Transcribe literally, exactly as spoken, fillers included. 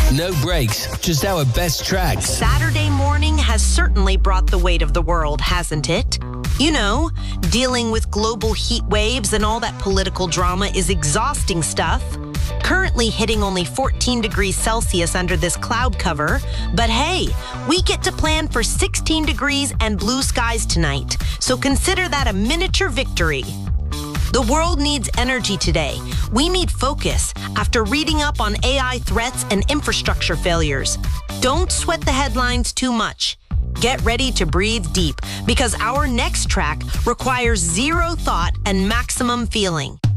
No breaks, just our best tracks. Saturday morning has certainly brought the weight of the world, hasn't it? You know, dealing with global heat waves and all that political drama is exhausting stuff. Currently hitting only fourteen degrees Celsius under this cloud cover. But hey, we get to plan for sixteen degrees and blue skies tonight. So consider that a miniature victory. The world needs energy today. We need focus after reading up on A I threats and infrastructure failures. Don't sweat the headlines too much. Get ready to breathe deep because our next track requires zero thought and maximum feeling.